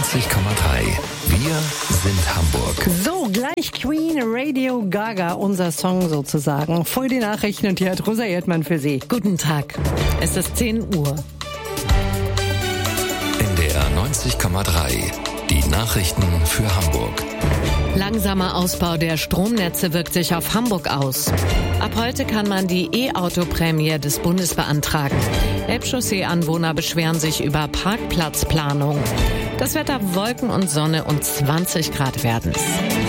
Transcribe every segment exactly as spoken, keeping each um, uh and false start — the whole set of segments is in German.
neunzig Komma drei. Wir sind Hamburg. So, gleich Queen, Radio Gaga, unser Song sozusagen. Voll die Nachrichten und hier hat Rosa Erdmann für Sie. Guten Tag. Es ist zehn Uhr. N D R neunzig Komma drei. Die Nachrichten für Hamburg. Langsamer Ausbau der Stromnetze wirkt sich auf Hamburg aus. Ab heute kann man die E-Auto-Prämie des Bundes beantragen. Elbchaussee-Anwohner beschweren sich über Parkplatzplanung. Das Wetter: Wolken und Sonne und zwanzig Grad werden's.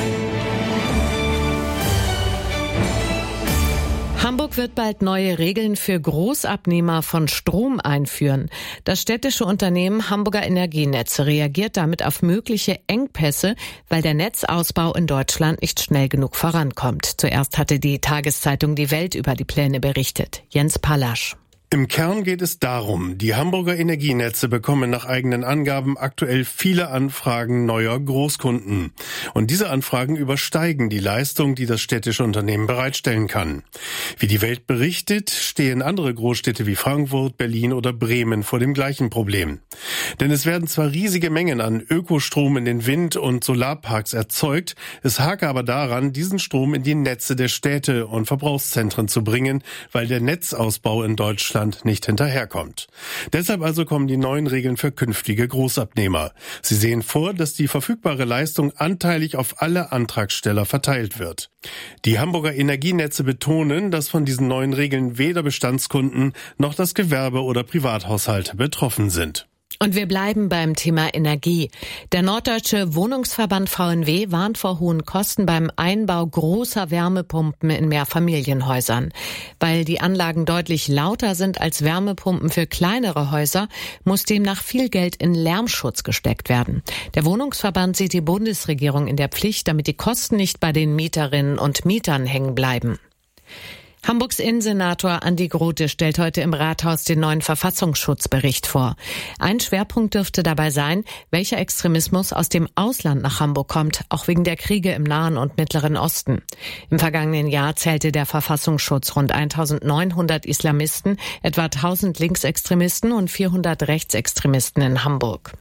Hamburg wird bald neue Regeln für Großabnehmer von Strom einführen. Das städtische Unternehmen Hamburger Energienetze reagiert damit auf mögliche Engpässe, weil der Netzausbau in Deutschland nicht schnell genug vorankommt. Zuerst hatte die Tageszeitung Die Welt über die Pläne berichtet. Jens Pallasch. Im Kern geht es darum, die Hamburger Energienetze bekommen nach eigenen Angaben aktuell viele Anfragen neuer Großkunden. Und diese Anfragen übersteigen die Leistung, die das städtische Unternehmen bereitstellen kann. Wie die Welt berichtet, stehen andere Großstädte wie Frankfurt, Berlin oder Bremen vor dem gleichen Problem. Denn es werden zwar riesige Mengen an Ökostrom in den Wind- und Solarparks erzeugt, es hake aber daran, diesen Strom in die Netze der Städte und Verbrauchszentren zu bringen, weil der Netzausbau in Deutschland nicht hinterherkommt. Deshalb also kommen die neuen Regeln für künftige Großabnehmer. Sie sehen vor, dass die verfügbare Leistung anteilig auf alle Antragsteller verteilt wird. Die Hamburger Energienetze betonen, dass von diesen neuen Regeln weder Bestandskunden noch das Gewerbe oder Privathaushalte betroffen sind. Und wir bleiben beim Thema Energie. Der Norddeutsche Wohnungsverband V N W warnt vor hohen Kosten beim Einbau großer Wärmepumpen in Mehrfamilienhäusern. Weil die Anlagen deutlich lauter sind als Wärmepumpen für kleinere Häuser, muss demnach viel Geld in Lärmschutz gesteckt werden. Der Wohnungsverband sieht die Bundesregierung in der Pflicht, damit die Kosten nicht bei den Mieterinnen und Mietern hängen bleiben. Hamburgs Innensenator Andi Grote stellt heute im Rathaus den neuen Verfassungsschutzbericht vor. Ein Schwerpunkt dürfte dabei sein, welcher Extremismus aus dem Ausland nach Hamburg kommt, auch wegen der Kriege im Nahen und Mittleren Osten. Im vergangenen Jahr zählte der Verfassungsschutz rund eintausendneunhundert Islamisten, etwa tausend Linksextremisten und vierhundert Rechtsextremisten in Hamburg.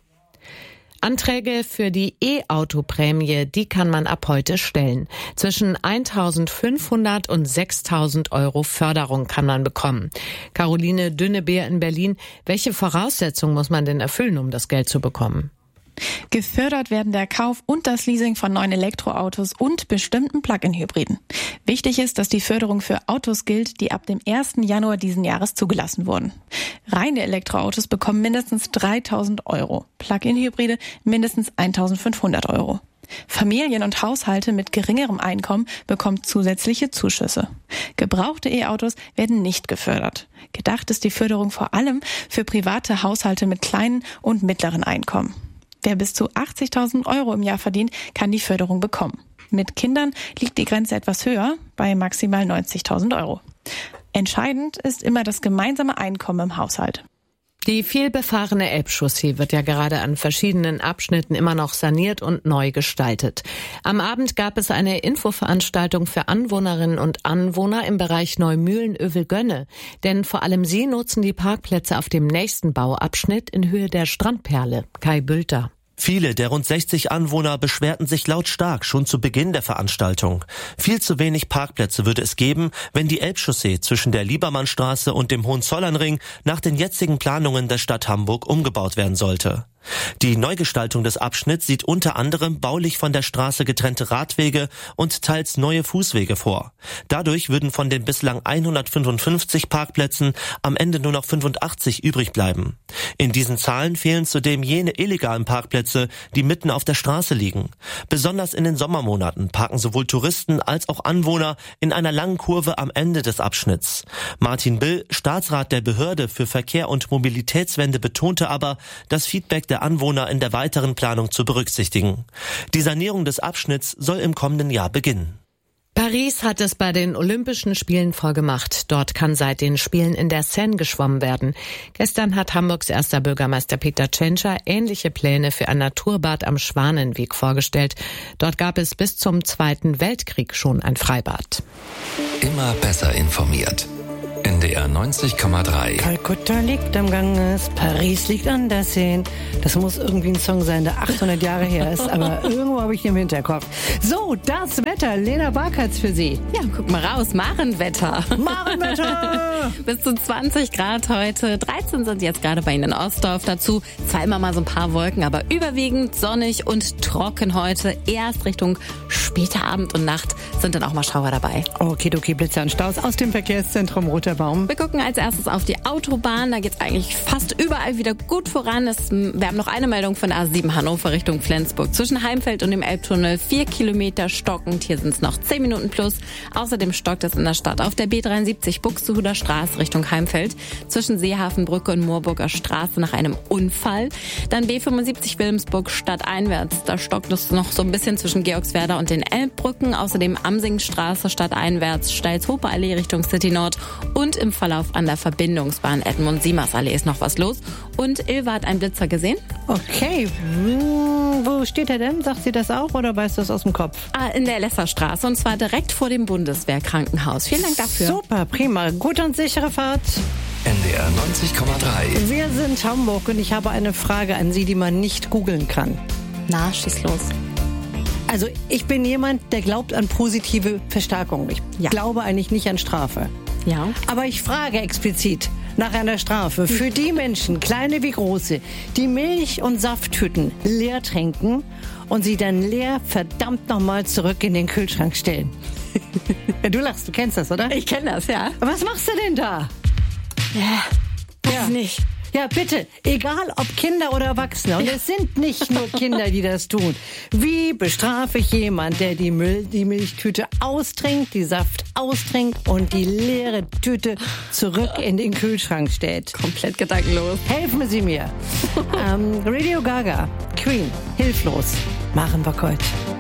Anträge für die E-Auto-Prämie, die kann man ab heute stellen. Zwischen eintausendfünfhundert und sechstausend Euro Förderung kann man bekommen. Caroline Dünnebeer in Berlin, welche Voraussetzungen muss man denn erfüllen, um das Geld zu bekommen? Gefördert werden der Kauf und das Leasing von neuen Elektroautos und bestimmten Plug-in-Hybriden. Wichtig ist, dass die Förderung für Autos gilt, die ab dem ersten Januar diesen Jahres zugelassen wurden. Reine Elektroautos bekommen mindestens dreitausend Euro, Plug-in-Hybride mindestens eintausendfünfhundert Euro. Familien und Haushalte mit geringerem Einkommen bekommen zusätzliche Zuschüsse. Gebrauchte E-Autos werden nicht gefördert. Gedacht ist die Förderung vor allem für private Haushalte mit kleinen und mittleren Einkommen. Wer bis zu achtzigtausend Euro im Jahr verdient, kann die Förderung bekommen. Mit Kindern liegt die Grenze etwas höher, bei maximal neunzigtausend Euro. Entscheidend ist immer das gemeinsame Einkommen im Haushalt. Die vielbefahrene Elbchaussee wird ja gerade an verschiedenen Abschnitten immer noch saniert und neu gestaltet. Am Abend gab es eine Infoveranstaltung für Anwohnerinnen und Anwohner im Bereich Neumühlen-Övelgönne. Denn vor allem sie nutzen die Parkplätze auf dem nächsten Bauabschnitt in Höhe der Strandperle. Kai Bülter. Viele der rund sechzig Anwohner beschwerten sich lautstark schon zu Beginn der Veranstaltung. Viel zu wenig Parkplätze würde es geben, wenn die Elbchaussee zwischen der Liebermannstraße und dem Hohenzollernring nach den jetzigen Planungen der Stadt Hamburg umgebaut werden sollte. Die Neugestaltung des Abschnitts sieht unter anderem baulich von der Straße getrennte Radwege und teils neue Fußwege vor. Dadurch würden von den bislang hundertfünfundfünfzig Parkplätzen am Ende nur noch fünfundachtzig übrig bleiben. In diesen Zahlen fehlen zudem jene illegalen Parkplätze, die mitten auf der Straße liegen. Besonders in den Sommermonaten parken sowohl Touristen als auch Anwohner in einer langen Kurve am Ende des Abschnitts. Martin Bill, Staatsrat der Behörde für Verkehr und Mobilitätswende, betonte aber, das Feedback der Anwohner in der weiteren Planung zu berücksichtigen. Die Sanierung des Abschnitts soll im kommenden Jahr beginnen. Paris hat es bei den Olympischen Spielen vorgemacht. Dort kann seit den Spielen in der Seine geschwommen werden. Gestern hat Hamburgs erster Bürgermeister Peter Tschentscher ähnliche Pläne für ein Naturbad am Schwanenweg vorgestellt. Dort gab es bis zum Zweiten Weltkrieg schon ein Freibad. Immer besser informiert. N D R neunzig Komma drei. Kalkutta liegt am Ganges, Paris liegt an der Seine. Das muss irgendwie ein Song sein, der achthundert Jahre her ist, aber irgendwo habe ich ihn im Hinterkopf. So, das Wetter. Lena Barkatz für Sie. Ja, guck mal raus. Marenwetter. Marenwetter! Bis zu zwanzig Grad heute. dreizehn sind jetzt gerade bei Ihnen in Ostdorf. Dazu zweimal mal so ein paar Wolken, aber überwiegend sonnig und trocken heute. Erst Richtung später Abend und Nacht sind dann auch mal Schauer dabei. Okidoki, Blitzer und Staus aus dem Verkehrszentrum Roter Baum. Wir gucken als erstes auf die Autobahn. Da geht's eigentlich fast überall wieder gut voran. Es, wir haben noch eine Meldung von A sieben Hannover Richtung Flensburg. Zwischen Heimfeld und dem Elbtunnel vier Kilometer stockend. Hier sind es noch zehn Minuten plus. Außerdem stockt es in der Stadt auf der B dreiundsiebzig Buxtehuder Straße Richtung Heimfeld. Zwischen Seehafenbrücke und Moorburger Straße nach einem Unfall. Dann B fünfundsiebzig Wilhelmsburg stadteinwärts. Da stockt es noch so ein bisschen zwischen Georgswerda und den Elbbrücken. Außerdem Amsingstraße stadteinwärts, Steilshofer-Allee Richtung City Nord. Und im Verlauf an der Verbindungsbahn Edmund-Siemers-Allee ist noch was los. Und Ilva hat einen Blitzer gesehen. Okay, hm, wo steht er denn? Sagt sie das auch oder weißt du das aus dem Kopf? Ah, in der Lesserstraße und zwar direkt vor dem Bundeswehrkrankenhaus. Vielen Dank dafür. Super, prima. Gute und sichere Fahrt. N D R neunzig Komma drei. Wir sind Hamburg und ich habe eine Frage an Sie, die man nicht googeln kann. Na, schieß los. Also ich bin jemand, der glaubt an positive Verstärkung. Ich Ja. glaube eigentlich nicht an Strafe. Ja. Aber ich frage explizit nach einer Strafe für die Menschen, kleine wie große, die Milch- und Safttüten leer trinken und sie dann leer verdammt nochmal zurück in den Kühlschrank stellen. Ja, du lachst, du kennst das, oder? Ich kenne das, ja. Was machst du denn da? Ja, weiß nicht. Ja, bitte, egal ob Kinder oder Erwachsene, und es sind nicht nur Kinder, die das tun. Wie bestrafe ich jemand, der die, Müll, die Milchtüte austrinkt, die Saft austrinkt und die leere Tüte zurück in den Kühlschrank stellt? Komplett gedankenlos. Helfen Sie mir. ähm, Radio Gaga, Queen, hilflos. Maren Bockholt.